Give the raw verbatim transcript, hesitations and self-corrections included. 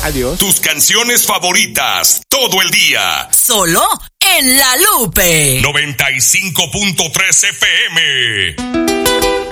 Adiós. Tus canciones favoritas todo el día. Solo en La Lupe noventa y cinco punto tres F M.